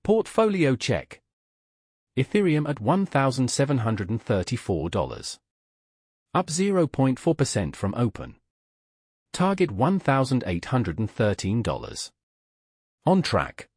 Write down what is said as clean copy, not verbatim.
Portfolio check. Ethereum at $1,734. Up 0.4% from open. Target $1,813. On track.